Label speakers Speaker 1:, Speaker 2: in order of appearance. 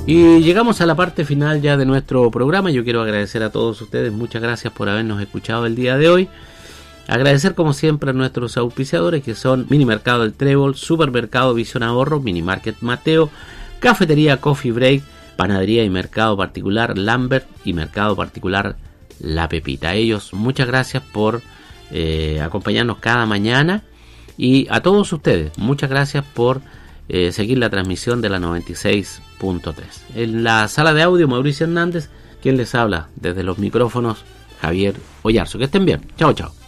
Speaker 1: Y llegamos a la parte final ya de nuestro programa. Yo quiero agradecer a todos ustedes, muchas gracias por habernos escuchado el día de hoy. Agradecer como siempre a nuestros auspiciadores, que son Minimercado El Trébol, Supermercado Visión Ahorro, Minimarket Mateo, Cafetería Coffee Break, Panadería y Mercado Particular Lambert y Mercado Particular La Pepita. A ellos muchas gracias por acompañarnos cada mañana, y a todos ustedes muchas gracias por seguir la transmisión de la 96.3. En la sala de audio, Mauricio Hernández, quien les habla desde los micrófonos, Javier Oyarzo. Que estén bien. Chao, chao.